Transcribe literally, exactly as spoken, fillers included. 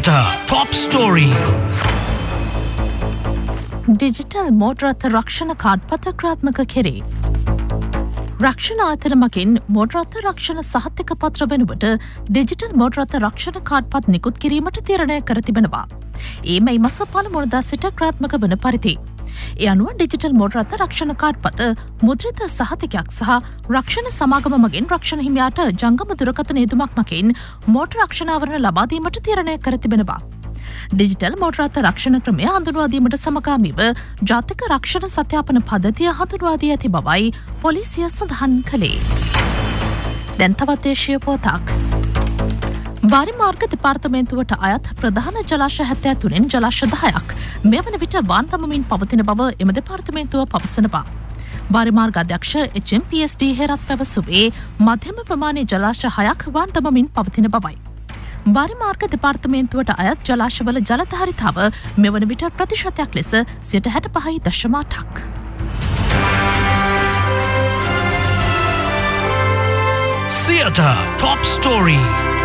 Theatre Top Story. Digital මෝටරත් රක්ෂණ card පත ක්‍රියාත්මක කෙරේ. රක්ෂණ ආයතන මගින් මෝටරත් රක්ෂණ සහතික පත්‍ර වෙනුවට ඩිජිටල් මෝටරත් රක්ෂණ කාඩ් පත් නිකුත් කිරීමට තීරණය කර තිබෙනවා. ඒ මැයි මාස පළමුවනදා සිට ක්‍රියාත්මක වන පරිදි. ඒ අනුව ඩිජිටල් මෝටරත් රක්ෂණ කාඩ් පත මුද්‍රිත සහතිකයක් සහ රක්ෂණ සමාගම මගින් රක්ෂණ හිමියාට ජංගම දුරකථන යෙදුමක් මගින් මෝටර රක්ෂණාවරණ ලබා දීමට තීරණය කර තිබෙනවා. ඩිජිටල් මෝටරත් රක්ෂණ ක්‍රමය හඳුන්වා දීමට සමගාමීව ජාතික රක්ෂණ සත්‍යාපන පද්ධතිය හඳුන්වා දී ඇති බවයි පොලිසිය සඳහන් කළේ. දැන් තවත් දේශීය පුවතක්. වාරිමාර්ග දෙපාර්තමේන්තුවට අයත් ප්‍රධාන ජලාශ හැත්තෑ තුනෙන් ජලාශ දහයක් මෙවන විට වාන් දමමින් පවතින බව එම දෙපාර්තමේන්තුව පවසනවා. වාරිමාර්ග අධ්‍යක්ෂ එච් එම් පී එස් ඩී හේරත් පැවසුවේ මධ්‍යම ප්‍රමාණයේ ජලාශ හයක් වාන් දමමින් පවතින බවයි. වාරිමාර්ග දෙපාර්තමේන්තුවට අයත් ජලාශවල ජල ධාරිතාව මෙවන විට ප්‍රතිශතයක් ලෙස සියයට හැට පහයි දශම අටක්. Theatre Top Story.